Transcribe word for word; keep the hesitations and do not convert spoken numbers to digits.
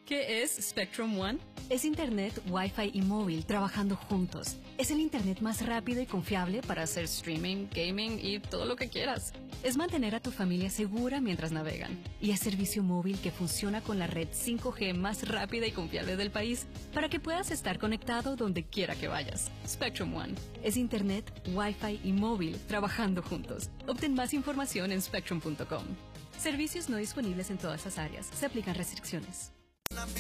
¿Qué es Spectrum One? Es Internet, Wi-Fi y móvil trabajando juntos. Es el Internet más rápido y confiable para hacer Streaming, gaming y todo lo que quieras. Es mantener a tu familia segura mientras navegan. Y es servicio móvil que funciona con la red cinco G más rápida y confiable del país para que puedas estar conectado donde quiera que vayas. Spectrum One. Es Internet, Wi-Fi y móvil trabajando juntos. Obtén más información en spectrum punto com. Servicios no disponibles en todas las áreas. Se aplican restricciones.